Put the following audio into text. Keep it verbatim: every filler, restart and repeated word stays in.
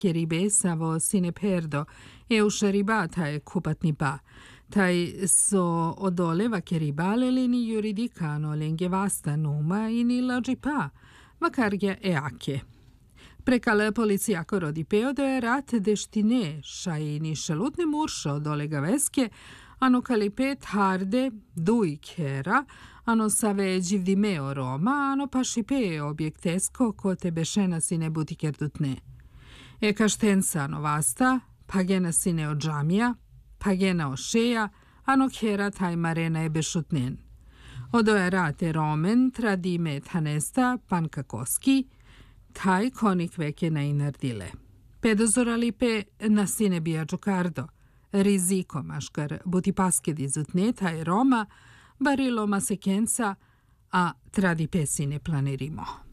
che ribessavo sine perdo e usceribata e kupatni pa. Tai so odoleva che ribalele ni juridicano lengevasta numa in illogi pa, makarja e acche. Prekale policijako rodipeo da je rat deštine, šaj ni šalutne muršo dole gaveske, ano kalipet harde, duj kera, ano save đivdimeo Roma, ano pašipe objektesko ko te bešena sine butikerdutne. E kaštensa ano vasta, pagena sine o džamija, pagena o šeja, ano kera taj marena e bešutnen. Odo je rate Romen, tradime tanesta, pankakoski, taj konik veke na inardile. Pedozorali pe na sine bija džokardo, riziko maškar butipaske dizutne taj Roma, barilo masekenca, a tradi pe sine planerimo.